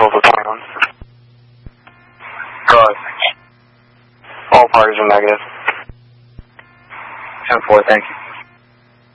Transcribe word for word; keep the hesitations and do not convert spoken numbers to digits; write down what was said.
Central to twenty-one. Cause. All parties are negative. ten four, thank you.